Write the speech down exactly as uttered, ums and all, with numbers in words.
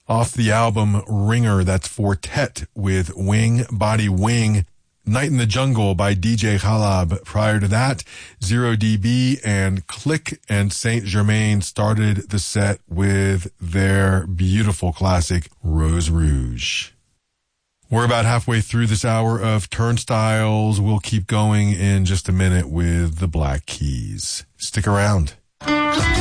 Off the album Ringer, that's Fortet with Wing Body Wing. Night in the Jungle by D J Khalab. Prior to that, Zero D B and Click and Saint Germain started the set with their beautiful classic Rose Rouge. We're about halfway through this hour of Turnstiles. We'll keep going in just a minute with the Black Keys. Stick around.